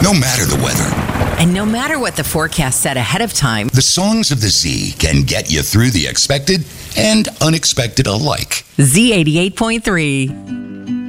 No matter the weather, And no matter what the forecast said ahead of time, the songs of the Z can get you through the expected and unexpected alike. Z88.3.